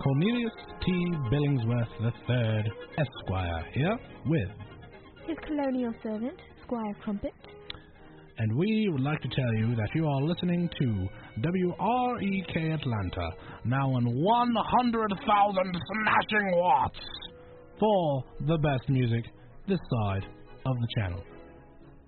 Cornelius T. Billingsworth III, Esquire, here with his colonial servant, Squire Crumpet. And we would like to tell you that you are listening to WREK Atlanta, now on 100,000 smashing watts for the best music this side of the channel.